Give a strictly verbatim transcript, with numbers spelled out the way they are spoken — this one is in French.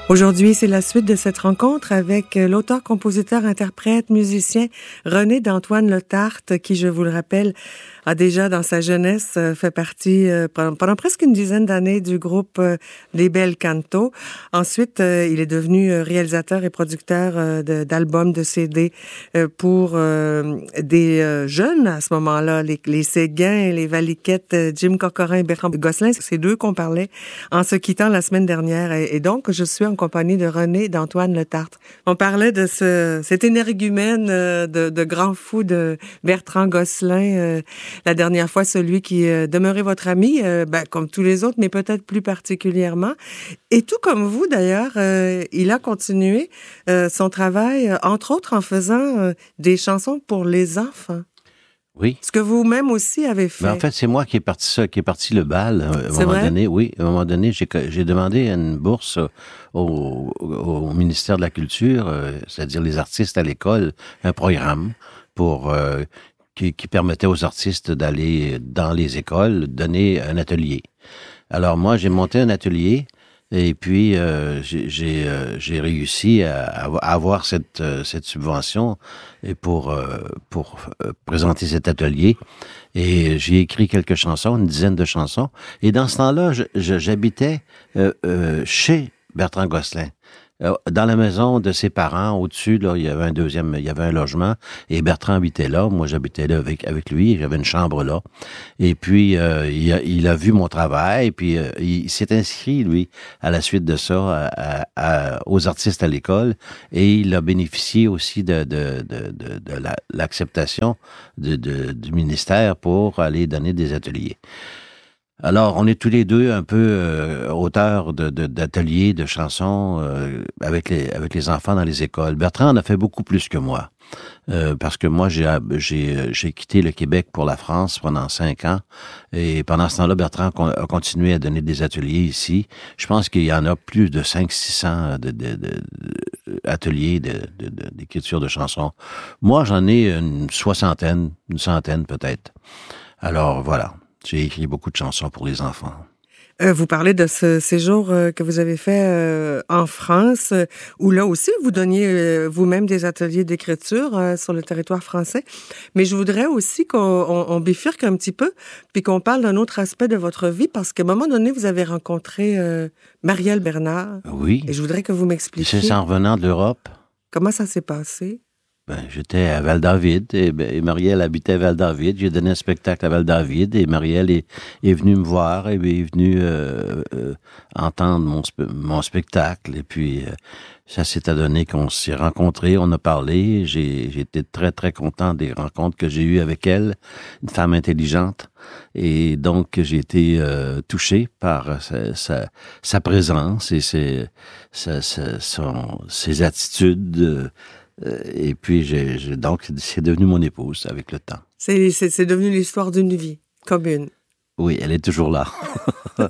Aujourd'hui, c'est la suite de cette rencontre avec l'auteur, compositeur, interprète, musicien René d'Antoine Letarte, qui, je vous le rappelle, a déjà, dans sa jeunesse, fait partie euh, pendant, pendant presque une dizaine d'années du groupe euh, Les Bel Canto. Ensuite, euh, il est devenu réalisateur et producteur euh, de, d'albums, de C D euh, pour euh, des euh, jeunes à ce moment-là, les, les Séguin, les Valiquettes, euh, Jim Corcoran et Bertrand Gosselin. C'est d'eux qu'on parlait en se quittant la semaine dernière. Et, et donc, je suis en compagnie de René d'Antoine Letarte. On parlait de ce, cet énergumène euh, de, de grand fou de Bertrand Gosselin. Euh, La dernière fois, celui qui euh, demeurait votre ami, euh, ben, comme tous les autres, mais peut-être plus particulièrement. Et tout comme vous, d'ailleurs, euh, il a continué euh, son travail, euh, entre autres en faisant euh, des chansons pour les enfants. Oui. Ce que vous-même aussi avez fait. Ben, en fait, c'est moi qui est parti ça, qui est parti le bal. À un C'est moment vrai? donné, oui, à un moment donné, j'ai, j'ai demandé une bourse au, au ministère de la Culture, euh, c'est-à-dire les artistes à l'école, un programme pour euh, qui, qui permettait aux artistes d'aller dans les écoles donner un atelier. Alors moi, j'ai monté un atelier. Et puis, euh, j'ai, j'ai, euh, j'ai réussi à, à avoir cette, euh, cette subvention et pour, euh, pour euh, présenter cet atelier. Et j'ai écrit quelques chansons, une dizaine de chansons. Et dans ce temps-là, je, je, j'habitais euh, euh, chez Bertrand Gosselin. Dans la maison de ses parents, au-dessus, là, il y avait un deuxième, il y avait un logement, et Bertrand habitait là. Moi, j'habitais là avec avec lui. J'avais une chambre là. Et puis, euh, il, a, il a vu mon travail, puis euh, il s'est inscrit, lui, à la suite de ça, à, à, aux artistes à l'école, et il a bénéficié aussi de de de de, de la, l'acceptation de, de du ministère pour aller donner des ateliers. Alors, on est tous les deux un peu euh, auteurs de, de, d'ateliers, de chansons euh, avec les avec les enfants dans les écoles. Bertrand en a fait beaucoup plus que moi, euh, parce que moi, j'ai, j'ai, j'ai quitté le Québec pour la France pendant cinq ans, et pendant ce temps-là, Bertrand a continué à donner des ateliers ici. Je pense qu'il y en a plus de cinq cents six cents de, de, de, de ateliers de, de, de, d'écriture de chansons. Moi, j'en ai une soixantaine, une centaine peut-être. Alors, voilà. J'ai écrit beaucoup de chansons pour les enfants. Euh, vous parlez de ce séjour euh, que vous avez fait euh, en France, euh, où là aussi, vous donniez euh, vous-même des ateliers d'écriture euh, sur le territoire français. Mais je voudrais aussi qu'on on, on bifurque un petit peu, puis qu'on parle d'un autre aspect de votre vie, parce qu'à un moment donné, vous avez rencontré euh, Marielle Bernard. Oui. Et je voudrais que vous m'expliquiez. C'est en revenant de l'Europe. Comment ça s'est passé? Ben, j'étais à Val-David et, et Marielle habitait à Val-David. J'ai donné un spectacle à Val-David et Marielle est, est venue me voir et est venue euh, euh, entendre mon, spe- mon spectacle. Et puis, euh, ça s'est adonné qu'on s'est rencontrés, on a parlé. J'ai, j'ai été très, très content des rencontres que j'ai eues avec elle, une femme intelligente. Et donc, j'ai été euh, touché par sa, sa, sa présence et ses, sa, sa, son, ses attitudes. Euh, Et puis, j'ai, j'ai, donc, c'est devenu mon épouse avec le temps. C'est, c'est, c'est devenu l'histoire d'une vie commune. Oui, elle est toujours là.